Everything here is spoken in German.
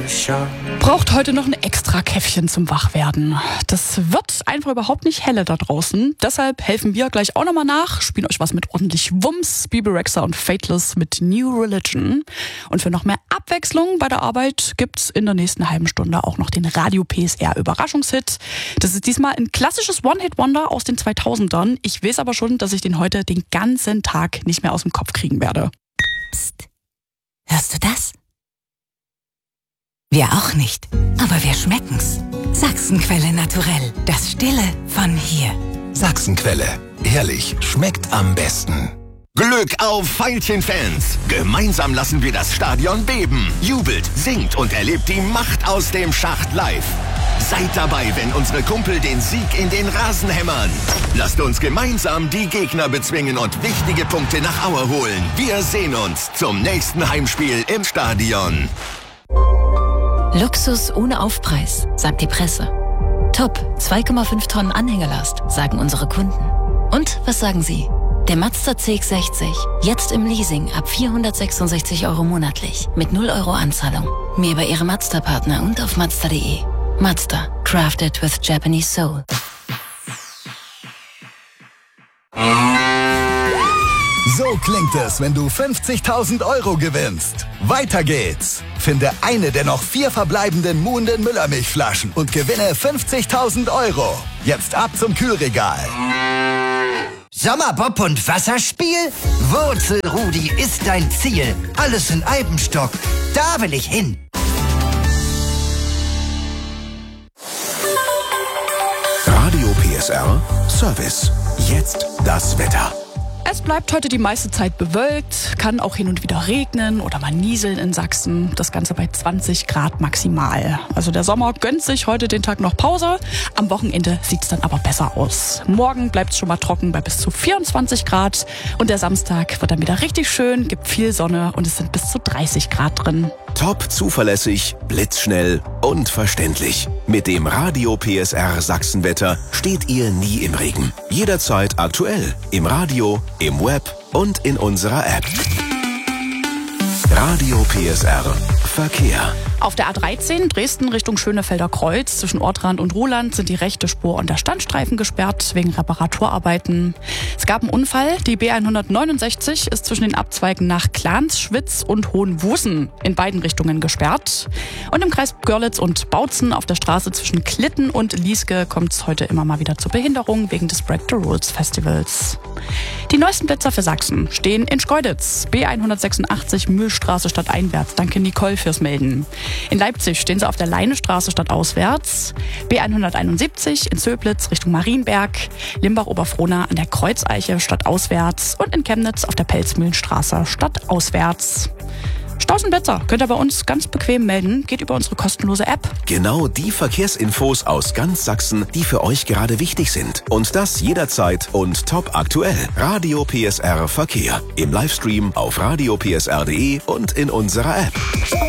Braucht heute noch ein extra Käffchen zum Wachwerden. Das wird einfach überhaupt nicht helle da draußen. Deshalb helfen wir gleich auch nochmal nach, spielen euch was mit ordentlich Wumms, Bebe Rexha und Fateless mit New Religion. Und für noch mehr Abwechslung bei der Arbeit gibt's in der nächsten halben Stunde auch noch den Radio PSR Überraschungshit. Das ist diesmal ein klassisches One-Hit-Wonder aus den 2000ern. Ich weiß aber schon, dass ich den heute den ganzen Tag nicht mehr aus dem Kopf kriegen werde. Psst. Hörst du das? Wir auch nicht, aber wir schmecken's. Sachsenquelle naturell, das Stille von hier. Sachsenquelle, ehrlich, schmeckt am besten. Glück auf Veilchen-Fans! Gemeinsam lassen wir das Stadion beben. Jubelt, singt und erlebt die Macht aus dem Schacht live. Seid dabei, wenn unsere Kumpel den Sieg in den Rasen hämmern. Lasst uns gemeinsam die Gegner bezwingen und wichtige Punkte nach Aue holen. Wir sehen uns zum nächsten Heimspiel im Stadion. Luxus ohne Aufpreis, sagt die Presse. Top, 2,5 Tonnen Anhängerlast, sagen unsere Kunden. Und was sagen Sie? Der Mazda CX-60, jetzt im Leasing ab 466 € monatlich, mit 0 € Anzahlung. Mehr bei Ihrem Mazda-Partner und auf Mazda.de. Mazda, crafted with Japanese soul. So klingt es, wenn du 50.000 € gewinnst. Weiter geht's. Finde eine der noch 4 verbleibenden Muhnden Müllermilchflaschen und gewinne 50.000 €. Jetzt ab zum Kühlregal. Sommerbob und Wasserspiel? Wurzelrudi ist dein Ziel. Alles in Eibenstock. Da will ich hin. Radio PSR Service. Jetzt das Wetter. Es bleibt heute die meiste Zeit bewölkt, kann auch hin und wieder regnen oder mal nieseln in Sachsen. Das Ganze bei 20 Grad maximal. Also der Sommer gönnt sich heute den Tag noch Pause. Am Wochenende sieht's dann aber besser aus. Morgen bleibt's schon mal trocken bei bis zu 24 Grad. Und der Samstag wird dann wieder richtig schön, gibt viel Sonne und es sind bis zu 30 Grad drin. Top zuverlässig, blitzschnell und verständlich. Mit dem Radio PSR Sachsenwetter steht ihr nie im Regen. Jederzeit aktuell. Im Radio, im Web und in unserer App. Radio PSR Verkehr. Auf der A13 Dresden Richtung Schönefelder Kreuz zwischen Ortrand und Ruhland sind die rechte Spur und der Standstreifen gesperrt wegen Reparaturarbeiten. Es gab einen Unfall. Die B169 ist zwischen den Abzweigen nach Klansschwitz und Hohenwusen in beiden Richtungen gesperrt. Und im Kreis Görlitz und Bautzen auf der Straße zwischen Klitten und Lieske kommt es heute immer mal wieder zur Behinderung wegen des Break the Rules Festivals. Die neuesten Blitzer für Sachsen stehen in Schkeuditz. B186 Mühlstraße stadteinwärts. Danke Nicole fürs Melden. In Leipzig stehen sie auf der Leinestraße stadtauswärts. B171 in Zöblitz Richtung Marienberg. Limbach-Oberfrohna an der Kreuzeiche stadtauswärts. Und in Chemnitz auf der Pelzmühlenstraße stadtauswärts. Staus und Blitzer könnt ihr bei uns ganz bequem melden. Geht über unsere kostenlose App. Genau die Verkehrsinfos aus ganz Sachsen, die für euch gerade wichtig sind. Und das jederzeit und top aktuell. Radio PSR Verkehr. Im Livestream auf radiopsr.de und in unserer App.